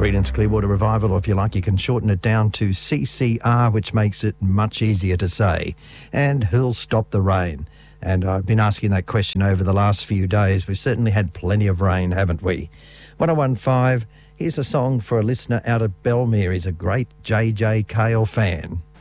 Creedence Clearwater Revival, or if you like, you can shorten it down to CCR, which makes it much easier to say. And who'll stop the rain? And I've been asking that question over the last few days. We've certainly had plenty of rain, haven't we? 1015, here's a song for a listener out of Belmere. He's a great JJ Cale fan.